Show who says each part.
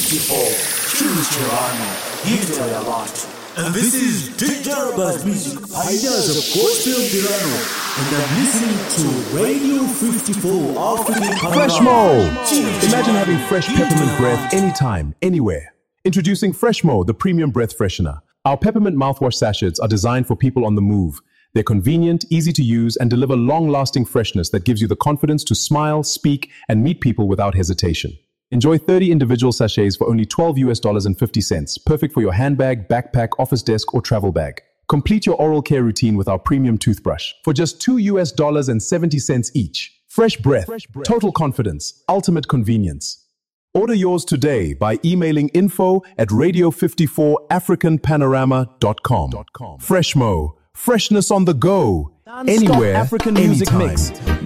Speaker 1: 54. Choose Giovanni. He's the lot. And this is Dangerous Music, Ideas of Gospel Delano. And I'm listening to Radio 54 African
Speaker 2: Freshmo! Imagine having fresh peppermint breath anytime, anywhere. Introducing Freshmo, the premium breath freshener. Our peppermint mouthwash sachets are designed for people on the move. They're convenient, easy to use, and deliver long-lasting freshness that gives you the confidence to smile, speak, and meet people without hesitation. Enjoy 30 individual sachets for only $12.50, perfect for your handbag, backpack, office desk, or travel bag. Complete your oral care routine with our premium toothbrush for just $2.70 each. Fresh breath, total confidence, ultimate convenience. Order yours today by emailing info@radio54africanpanorama.com. Freshmo, freshness on the go, anywhere,
Speaker 1: African music
Speaker 2: anytime.
Speaker 1: mix.